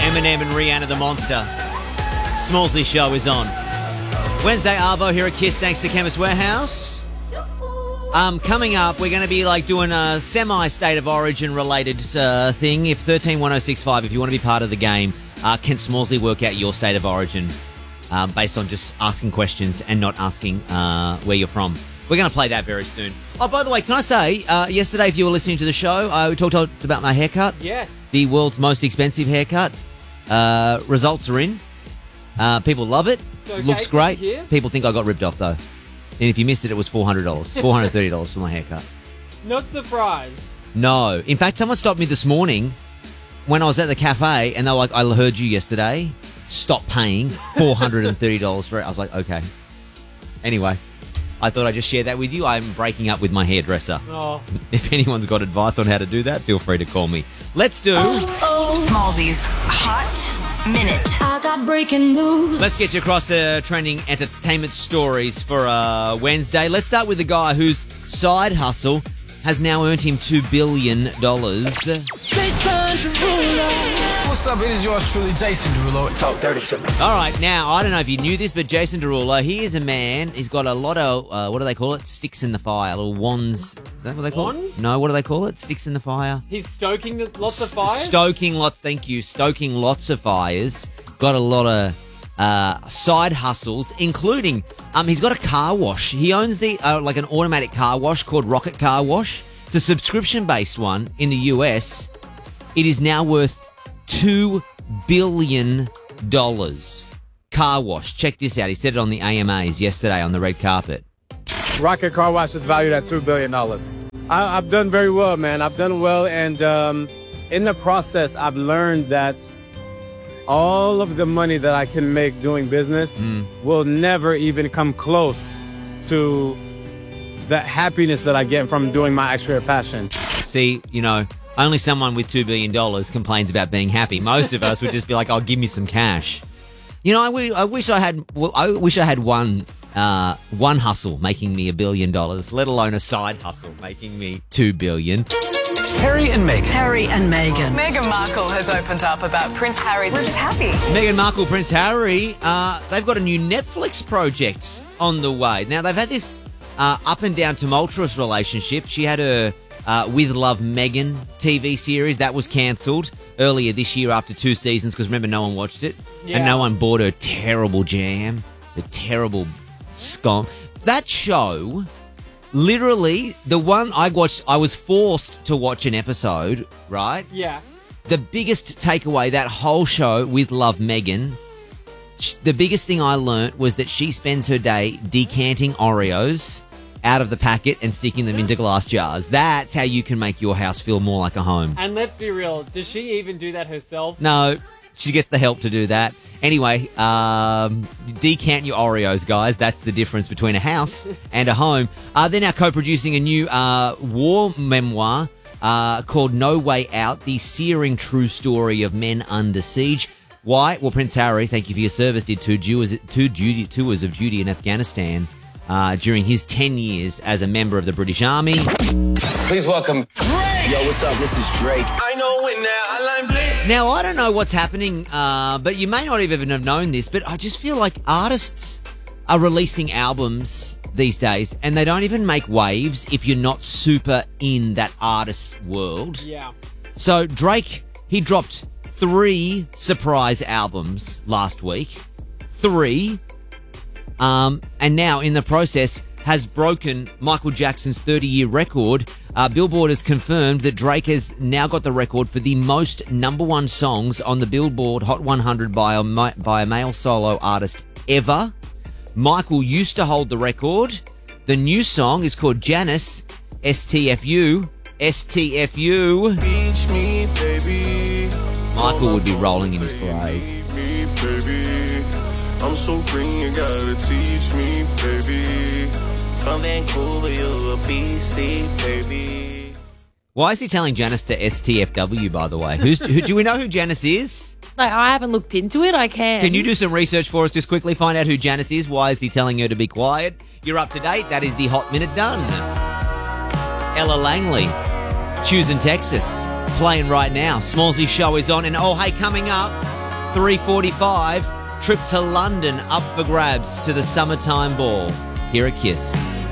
Eminem and Rihanna the Monster. Smallsy Show is on. Wednesday Arvo here at KISS, thanks to Chemist Warehouse. Coming up, we're going to be doing a semi-state of origin related thing. If 131065, if you want to be part of the game, can Smallsy work out your state of origin based on just asking questions and not asking where you're from? We're going to play that very soon. Oh, by the way, can I say, yesterday, if you were listening to the show, we talked about my haircut. Yes. The world's most expensive haircut. Results are in. People love it. Okay, Looks great. People think I got ripped off, though. And if you missed it, it was $400. $430 for my haircut. Not surprised. No. In fact, someone stopped me this morning when I was at the cafe, and they were like, I heard you yesterday. Stop paying $430 for it. I was like, okay. Anyway, I thought I'd just share that with you. I'm breaking up with my hairdresser. Oh. If anyone's got advice on how to do that, feel free to call me. Let's do... Smallsy's Hot Minute. I got breaking news. Let's get you across the trending entertainment stories for Wednesday. Let's start with the guy whose side hustle has now earned him $2 billion. Jason Derulo. What's up? It is yours truly, Jason Derulo. Talk dirty to me. All right, now, I don't know if you knew this, but Jason Derulo, he is a man. He's got a lot of, what do they call it? Sticks in the fire, little wands. Is that what they call Wands? it? No, what do they call it? Sticks in the fire? He's stoking lots of fires? Stoking lots of fires. Got a lot of side hustles, including, he's got a car wash. He owns an automatic car wash called Rocket Car Wash. It's a subscription-based one in the US. It is now worth $2 billion. Car wash. Check this out. He said it on the AMAs yesterday on the red carpet. Rocket Car Wash is valued at $2 billion. I've done very well, man. I've done well, and in the process, I've learned that all of the money that I can make doing business will never even come close to the happiness that I get from doing my actual passion. See, only someone with $2 billion complains about being happy. Most of us would just be like, "Oh, give me some cash." I wish I had one hustle making me $1 billion, let alone a side hustle making me $2 billion. Harry and Meghan. Harry and Meghan. Meghan Markle has opened up about Prince Harry. We're just happy. Meghan Markle, Prince Harry, they've got a new Netflix project on the way. Now, they've had this up and down tumultuous relationship. She had her With Love Meghan TV series. That was cancelled earlier this year after 2 seasons because, remember, no one watched it. Yeah. And no one bought her terrible jam, the terrible scone. That show, literally, the one I watched, I was forced to watch an episode, right? Yeah. The biggest takeaway, that whole show, With Love Meghan, the biggest thing I learnt was that she spends her day decanting Oreos out of the packet and sticking them into glass jars. That's how you can make your house feel more like a home. And let's be real, does she even do that herself? No, she gets the help to do that. Anyway, decant your Oreos, guys. That's the difference between a house and a home. They're now co-producing a new war memoir called No Way Out, the searing true story of men under siege. Why? Well, Prince Harry, thank you for your service, did two tours of duty in Afghanistan during his 10 years as a member of the British Army. Please welcome Drake. Yo, what's up? This is Drake. I know it now. I like Blake. Now, I don't know what's happening, but you may not even have known this, but I just feel like artists are releasing albums these days, and they don't even make waves if you're not super in that artist's world. Yeah. So Drake, he dropped 3 surprise albums last week. 3. And now, in the process, has broken Michael Jackson's 30-year record. Billboard has confirmed that Drake has now got the record for the most #1 songs on the Billboard Hot 100 by a male solo artist ever. Michael used to hold the record. The new song is called Janice, STFU. STFU. Teach me, baby. Michael would be rolling in his grave. Teach me, baby. I'm so green, you gotta teach me, baby. From Vancouver, you're a BC, baby. Why is he telling Janice to STFW, by the way? Do we know who Janice is? Like, I haven't looked into it. I can. Can you do some research for us just quickly? Find out who Janice is. Why is he telling her to be quiet? You're up to date. That is the Hot Minute done. Ella Langley, Choosing Texas, playing right now. Smallsy show is on. And, oh, hey, coming up, 3:45, trip to London up for grabs to the summertime ball. Here at Kiss.